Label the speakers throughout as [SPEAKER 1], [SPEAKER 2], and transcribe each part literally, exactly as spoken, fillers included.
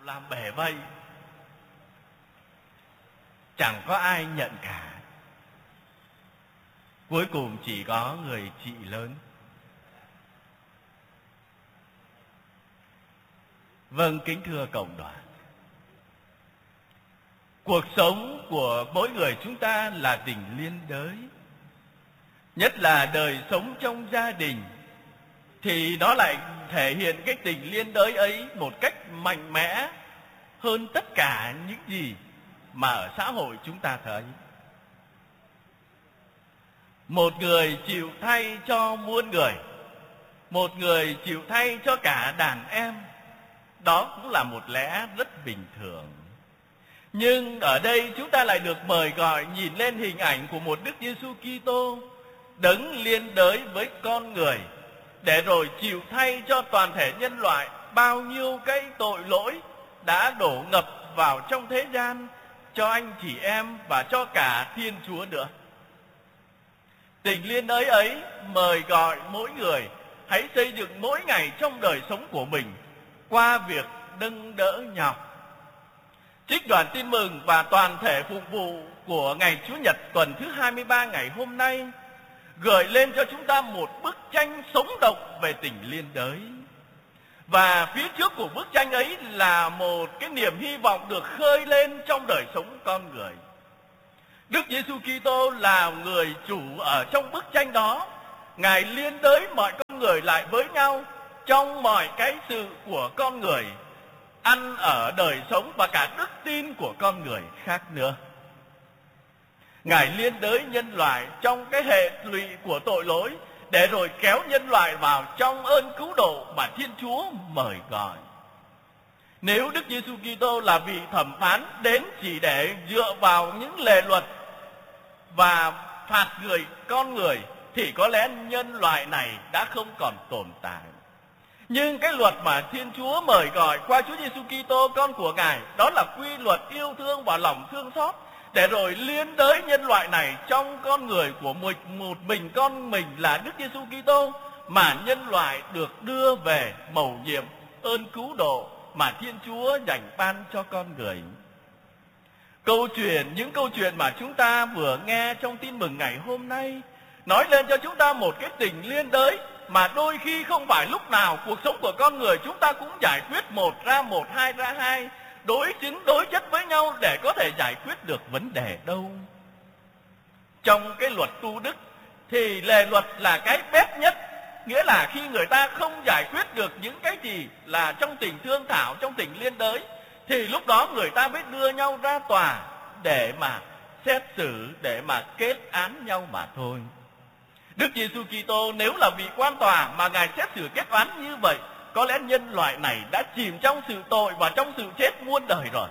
[SPEAKER 1] làm bể vây, chẳng có ai nhận cả. Cuối cùng chỉ có người chị lớn. Vâng, kính thưa cộng đoàn, cuộc sống của mỗi người chúng ta là tình liên đới. Nhất là đời sống trong gia đình thì nó lại thể hiện cái tình liên đới ấy một cách mạnh mẽ hơn tất cả những gì mà ở xã hội chúng ta thấy. Một người chịu thay cho muôn người, một người chịu thay cho cả đàn em, đó cũng là một lẽ rất bình thường. Nhưng ở đây chúng ta lại được mời gọi nhìn lên hình ảnh của một Đức Giêsu Kitô đấng liên đới với con người, để rồi chịu thay cho toàn thể nhân loại bao nhiêu cái tội lỗi đã đổ ngập vào trong thế gian, cho anh chị em và cho cả Thiên Chúa nữa. Tình liên đới ấy mời gọi mỗi người hãy xây dựng mỗi ngày trong đời sống của mình qua việc nâng đỡ nhau. Trích đoạn tin mừng và toàn thể phục vụ của ngày Chủ nhật tuần thứ hai mươi ba ngày hôm nay gợi lên cho chúng ta một bức tranh sống động về tình liên đới. Và phía trước của bức tranh ấy là một cái niềm hy vọng được khơi lên trong đời sống con người. Đức Giêsu Kitô là người chủ ở trong bức tranh đó. Ngài liên đới mọi con người lại với nhau trong mọi cái sự của con người, ăn ở đời sống và cả đức tin của con người khác nữa. Ngài liên đới nhân loại trong cái hệ lụy của tội lỗi, để rồi kéo nhân loại vào trong ơn cứu độ mà Thiên Chúa mời gọi. Nếu Đức Giêsu Kitô là vị thẩm phán đến chỉ để dựa vào những lề luật và phạt người con người, thì có lẽ nhân loại này đã không còn tồn tại. Nhưng cái luật mà Thiên Chúa mời gọi qua Chúa Giêsu Kitô con của Ngài, đó là quy luật yêu thương và lòng thương xót, để rồi liên đới nhân loại này trong con người của một, một mình con mình là Đức Giêsu Kitô, mà nhân loại được đưa về mầu nhiệm ơn cứu độ mà Thiên Chúa dành ban cho con người. Câu chuyện, những câu chuyện mà chúng ta vừa nghe trong tin mừng ngày hôm nay nói lên cho chúng ta một cái tình liên đới mà đôi khi không phải lúc nào cuộc sống của con người chúng ta cũng giải quyết một ra một, hai ra hai, đối chứng đối chất với nhau để có thể giải quyết được vấn đề đâu. Trong cái luật tu đức thì lề luật là cái bét nhất, nghĩa là khi người ta không giải quyết được những cái gì là trong tình thương thảo, trong tình liên đới, thì lúc đó người ta mới đưa nhau ra tòa để mà xét xử, để mà kết án nhau mà thôi. Đức Giêsu Kitô nếu là vị quan tòa mà Ngài xét xử kết án như vậy, có lẽ nhân loại này đã chìm trong sự tội và trong sự chết muôn đời rồi.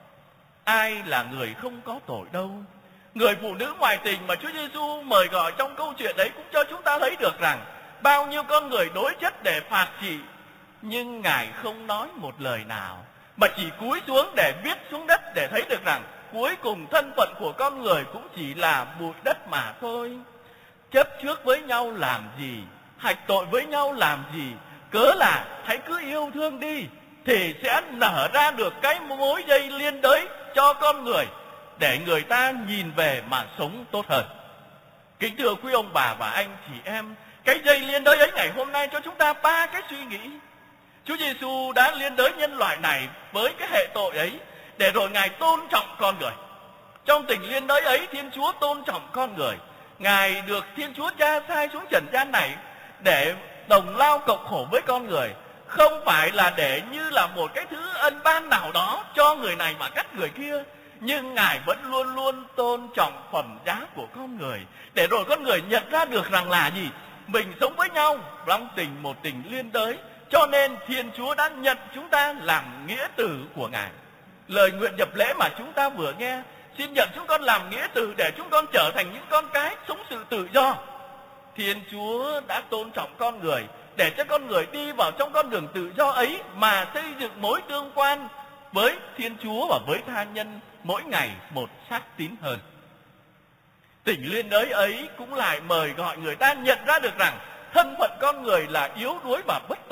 [SPEAKER 1] Ai là người không có tội đâu. Người phụ nữ ngoại tình mà Chúa Giêsu mời gọi trong câu chuyện đấy cũng cho chúng ta thấy được rằng bao nhiêu con người đối chất để phạt chị, nhưng Ngài không nói một lời nào, mà chỉ cúi xuống để viết xuống đất, để thấy được rằng cuối cùng thân phận của con người cũng chỉ là bụi đất mà thôi. Chấp trước với nhau làm gì, hạch tội với nhau làm gì, cớ là hãy cứ yêu thương đi, thì sẽ nở ra được cái mối dây liên đới cho con người, để người ta nhìn về mà sống tốt hơn. Kính thưa quý ông bà và anh chị em, cái dây liên đới ấy ngày hôm nay cho chúng ta ba cái suy nghĩ. Chúa Giêsu đã liên đới nhân loại này với cái hệ tội ấy, để rồi Ngài tôn trọng con người. Trong tình liên đới ấy, Thiên Chúa tôn trọng con người. Ngài được Thiên Chúa Cha sai xuống trần gian này để đồng lao cộng khổ với con người, không phải là để như là một cái thứ ân ban nào đó cho người này mà cắt người kia, nhưng Ngài vẫn luôn luôn tôn trọng phẩm giá của con người, để rồi con người nhận ra được rằng là gì? Mình sống với nhau trong tình một tình liên đới, cho nên Thiên Chúa đã nhận chúng ta làm nghĩa tử của Ngài. Lời nguyện nhập lễ mà chúng ta vừa nghe, xin nhận chúng con làm nghĩa tử để chúng con trở thành những con cái sống sự tự do. Thiên Chúa đã tôn trọng con người để cho con người đi vào trong con đường tự do ấy mà xây dựng mối tương quan với Thiên Chúa và với tha nhân mỗi ngày một xác tín hơn. Tình liên đới ấy cũng lại mời gọi người ta nhận ra được rằng thân phận con người là yếu đuối và bất toàn,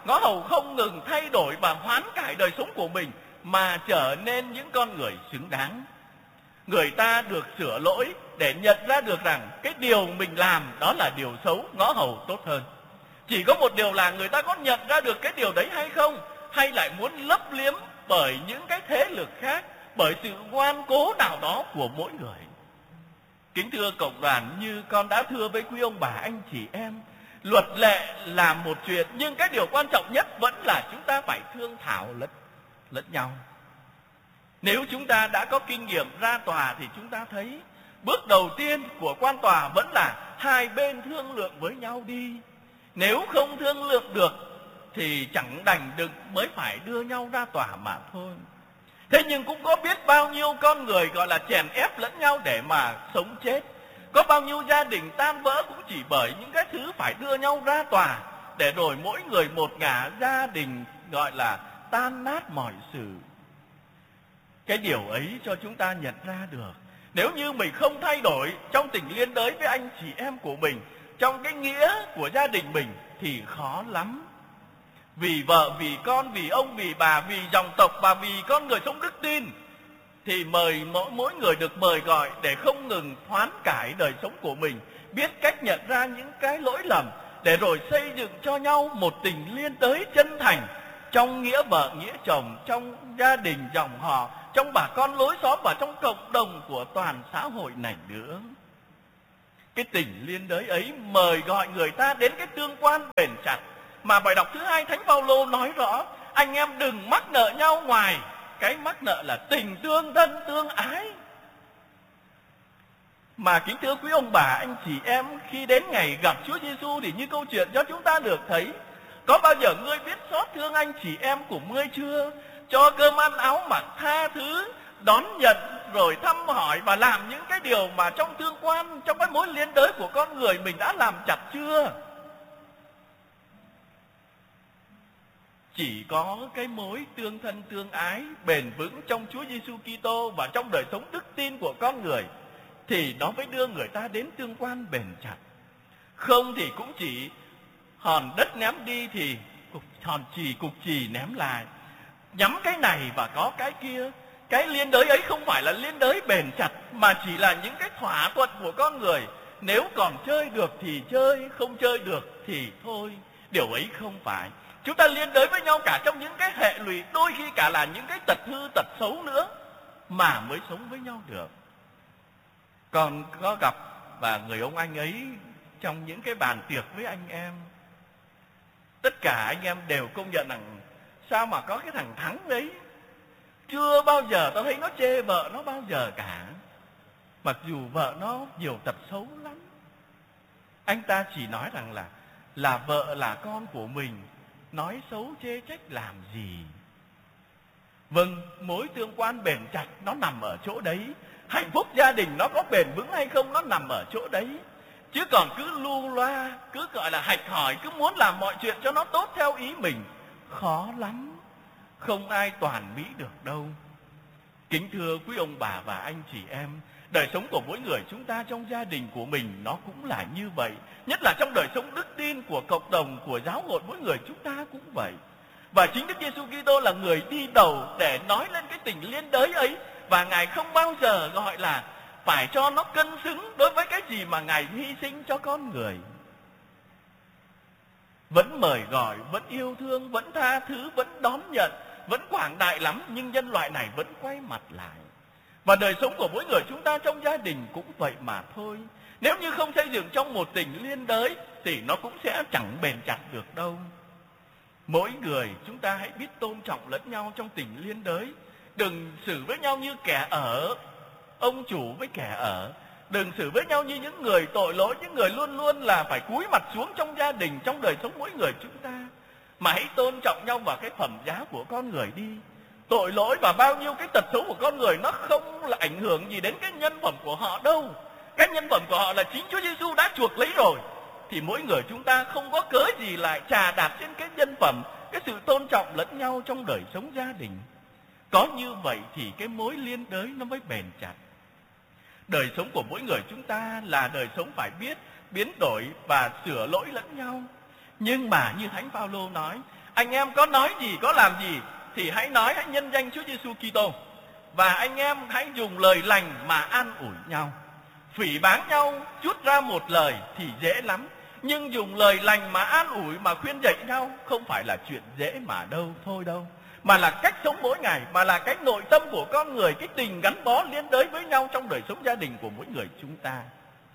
[SPEAKER 1] ngõ hầu không ngừng thay đổi và hoán cải đời sống của mình mà trở nên những con người xứng đáng. Người ta được sửa lỗi để nhận ra được rằng cái điều mình làm đó là điều xấu, ngõ hầu tốt hơn. Chỉ có một điều là người ta có nhận ra được cái điều đấy hay không, hay lại muốn lấp liếm bởi những cái thế lực khác, bởi sự ngoan cố nào đó của mỗi người. Kính thưa cộng đoàn, như con đã thưa với quý ông bà anh chị em, luật lệ là một chuyện, nhưng cái điều quan trọng nhất vẫn là chúng ta phải thương thảo lẫn lẫn nhau. Nếu chúng ta đã có kinh nghiệm ra tòa thì chúng ta thấy bước đầu tiên của quan tòa vẫn là hai bên thương lượng với nhau đi. Nếu không thương lượng được thì chẳng đành đừng mới phải đưa nhau ra tòa mà thôi. Thế nhưng cũng có biết bao nhiêu con người gọi là chèn ép lẫn nhau để mà sống chết. Có bao nhiêu gia đình tan vỡ cũng chỉ bởi những cái thứ phải đưa nhau ra tòa, để rồi mỗi người một ngả, gia đình gọi là tan nát mọi sự. Cái điều ấy cho chúng ta nhận ra được, nếu như mình không thay đổi trong tình liên đới với anh chị em của mình, trong cái nghĩa của gia đình mình thì khó lắm. Vì vợ, vì con, vì ông, vì bà, vì dòng tộc và vì con người sống đức tin, thì mời mỗi, mỗi người được mời gọi để không ngừng hoán cải đời sống của mình, biết cách nhận ra những cái lỗi lầm, để rồi xây dựng cho nhau một tình liên đới chân thành trong nghĩa vợ, nghĩa chồng, trong gia đình, dòng họ, trong bà con lối xóm và trong cộng đồng của toàn xã hội này nữa. Cái tình liên đới ấy mời gọi người ta đến cái tương quan bền chặt mà bài đọc thứ hai Thánh Phaolô nói rõ: anh em đừng mắc nợ nhau ngoài cái mắc nợ là tình tương thân tương ái. Mà kính thưa quý ông bà anh chị em, khi đến ngày gặp Chúa Giêsu thì như câu chuyện cho chúng ta được thấy, có bao giờ ngươi biết xót thương anh chị em của ngươi chưa? Cho cơm ăn áo mặc, tha thứ, đón nhận, rồi thăm hỏi và làm những cái điều mà trong tương quan, trong cái mối liên đới của con người mình đã làm chặt chưa? Chỉ có cái mối tương thân tương ái bền vững trong Chúa Giêsu Kitô và trong đời sống đức tin của con người thì nó mới đưa người ta đến tương quan bền chặt. Không thì cũng chỉ hòn đất ném đi thì cục, hòn chì cục chì ném lại, nhắm cái này và có cái kia. Cái liên đới ấy không phải là liên đới bền chặt, mà chỉ là những cái thỏa thuận của con người. Nếu còn chơi được thì chơi, không chơi được thì thôi. Điều ấy không phải. Chúng ta liên đới với nhau cả trong những cái hệ lụy, đôi khi cả là những cái tật hư, tật xấu nữa, mà mới sống với nhau được. Còn có gặp và người ông anh ấy trong những cái bàn tiệc với anh em, tất cả anh em đều công nhận rằng sao mà có cái thằng Thắng đấy, chưa bao giờ tao thấy nó chê vợ nó bao giờ cả, mặc dù vợ nó nhiều tật xấu lắm. Anh ta chỉ nói rằng là là vợ là con của mình, nói xấu chê trách làm gì. Vâng, mối tương quan bền chặt nó nằm ở chỗ đấy. Hạnh phúc gia đình nó có bền vững hay không, nó nằm ở chỗ đấy. Chứ còn cứ lu loa, cứ gọi là hạch hỏi, cứ muốn làm mọi chuyện cho nó tốt theo ý mình, khó lắm. Không ai toàn mỹ được đâu. Kính thưa quý ông bà và anh chị em, đời sống của mỗi người chúng ta trong gia đình của mình nó cũng là như vậy. Nhất là trong đời sống đức tin của cộng đồng, của giáo hội, mỗi người chúng ta cũng vậy. Và chính Đức Giêsu Kitô là người đi đầu để nói lên cái tình liên đới ấy. Và Ngài không bao giờ gọi là phải cho nó cân xứng đối với cái gì mà Ngài hy sinh cho con người. Vẫn mời gọi, vẫn yêu thương, vẫn tha thứ, vẫn đón nhận, vẫn quảng đại lắm, nhưng nhân loại này vẫn quay mặt lại. Và đời sống của mỗi người chúng ta trong gia đình cũng vậy mà thôi. Nếu như không xây dựng trong một tình liên đới thì nó cũng sẽ chẳng bền chặt được đâu. Mỗi người chúng ta hãy biết tôn trọng lẫn nhau trong tình liên đới. Đừng xử với nhau như kẻ ở, ông chủ với kẻ ở. Đừng xử với nhau như những người tội lỗi, những người luôn luôn là phải cúi mặt xuống trong gia đình, trong đời sống mỗi người chúng ta. Mà hãy tôn trọng nhau vào cái phẩm giá của con người đi. Tội lỗi và bao nhiêu cái tật xấu của con người nó không là ảnh hưởng gì đến cái nhân phẩm của họ đâu. Cái nhân phẩm của họ là chính Chúa Giêsu đã chuộc lấy rồi. Thì mỗi người chúng ta không có cớ gì lại chà đạp trên cái nhân phẩm, cái sự tôn trọng lẫn nhau trong đời sống gia đình. Có như vậy thì cái mối liên đới nó mới bền chặt. Đời sống của mỗi người chúng ta là đời sống phải biết biến đổi và sửa lỗi lẫn nhau. Nhưng mà như Thánh Phaolô nói, Anh em có nói gì, có làm gì thì hãy nói, hãy nhân danh Chúa Giêsu Kitô. Và anh em hãy dùng lời lành mà an ủi nhau. Phỉ báng nhau chút ra một lời thì dễ lắm, nhưng dùng lời lành mà an ủi, mà khuyên dạy nhau không phải là chuyện dễ mà đâu thôi đâu, mà là cách sống mỗi ngày, mà là cách nội tâm của con người, cái tình gắn bó liên đới với nhau trong đời sống gia đình của mỗi người chúng ta.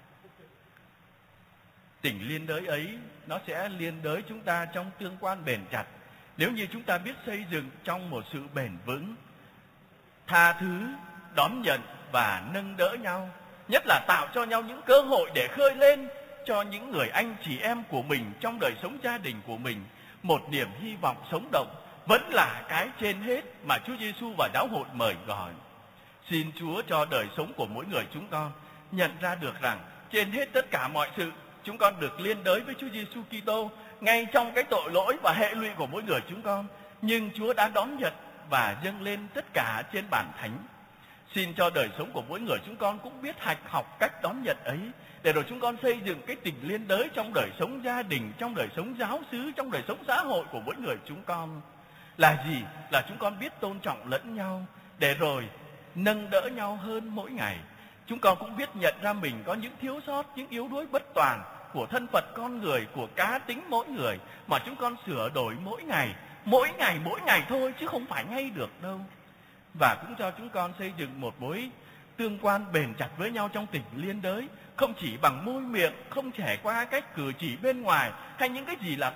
[SPEAKER 1] Tình liên đới ấy nó sẽ liên đới chúng ta trong tương quan bền chặt nếu như chúng ta biết xây dựng trong một sự bền vững, tha thứ, đón nhận và nâng đỡ nhau, nhất là tạo cho nhau những cơ hội để khơi lên cho những người anh chị em của mình trong đời sống gia đình của mình một niềm hy vọng sống động, vẫn là cái trên hết mà Chúa Giêsu và giáo hội mời gọi. Xin Chúa cho đời sống của mỗi người chúng con nhận ra được rằng trên hết tất cả mọi sự, chúng con được liên đới với Chúa Giêsu Kitô ngay trong cái tội lỗi và hệ lụy của mỗi người chúng con, nhưng Chúa đã đón nhận và dâng lên tất cả trên bản thánh. Xin cho đời sống của mỗi người chúng con cũng biết hạch học cách đón nhận ấy, để rồi chúng con xây dựng cái tình liên đới trong đời sống gia đình, trong đời sống giáo xứ, trong đời sống xã hội của mỗi người chúng con. Là gì? Là chúng con biết tôn trọng lẫn nhau, để rồi nâng đỡ nhau hơn mỗi ngày. Chúng con cũng biết nhận ra mình có những thiếu sót, những yếu đuối bất toàn của thân phận con người, của cá tính mỗi người, mà chúng con sửa đổi mỗi ngày, mỗi ngày, mỗi ngày thôi, chứ không phải ngay được đâu. Và cũng cho chúng con xây dựng một mối tương quan bền chặt với nhau trong tình liên đới, không chỉ bằng môi miệng, không chỉ qua cách cử chỉ bên ngoài hay những cái gì là